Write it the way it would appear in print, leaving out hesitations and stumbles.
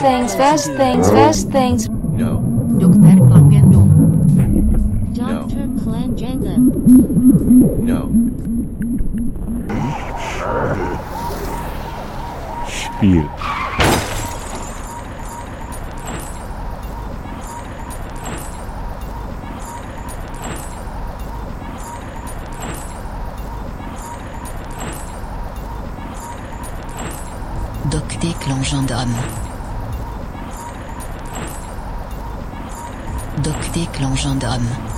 fast things. No. Dokter Klangendo. No. Dr. Klangenda. No. Spiel. Docteur Clan Gendarme. Docteur Clan Gendarme.